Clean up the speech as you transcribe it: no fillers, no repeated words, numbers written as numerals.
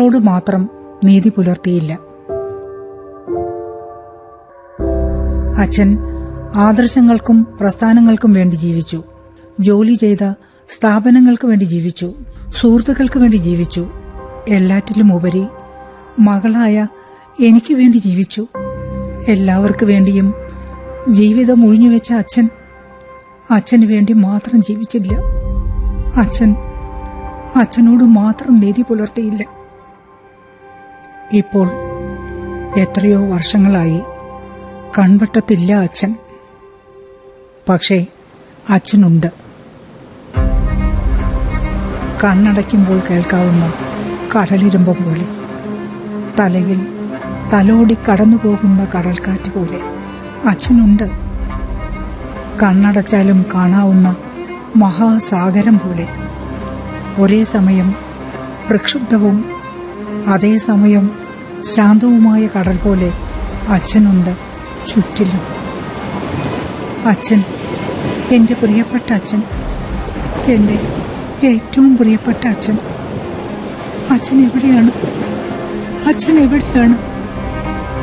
മകളോട് മാത്രം നീതി പുലർത്തിയില്ല. അച്ഛൻ ആദർശങ്ങൾക്കും പ്രസ്ഥാനങ്ങൾക്കും വേണ്ടി ജീവിച്ചു. ജോലി ചെയ്ത സ്ഥാപനങ്ങൾക്ക് വേണ്ടി ജീവിച്ചു. സുഹൃത്തുക്കൾക്ക് വേണ്ടി ജീവിച്ചു. എല്ലാറ്റിലും ഉപരി മകളായ എനിക്ക് വേണ്ടി ജീവിച്ചു. എല്ലാവർക്കു വേണ്ടിയും ജീവിതം ഒഴിഞ്ഞുവെച്ച അച്ഛന് വേണ്ടി മാത്രം ജീവിച്ചില്ല. അച്ഛനോട് മാത്രം നീതി പുലർത്തിയില്ല. ഇപ്പോൾ എത്രയോ വർഷങ്ങളായി കൺവട്ടത്തില്ല അച്ഛൻ. പക്ഷേ അച്ഛനുണ്ട്. കണ്ണടയ്ക്കുമ്പോൾ കേൾക്കാവുന്ന കടലിരമ്പം പോലെ, തലയിൽ തലോടി കടന്നുപോകുന്ന കടൽക്കാറ്റ് പോലെ അച്ഛനുണ്ട്. കണ്ണടച്ചാലും കാണാവുന്ന മഹാസാഗരം പോലെ, ഒരേ സമയം പ്രക്ഷുബ്ധവും അതേസമയം ശാന്തവുമായ കടൽ പോലെ അച്ഛനുണ്ട് ചുറ്റിലും. അച്ഛൻ, എന്റെ പ്രിയപ്പെട്ട അച്ഛൻ, എന്റെ ഏറ്റവും പ്രിയപ്പെട്ട അച്ഛൻ. അച്ഛൻ എവിടെയാണ്?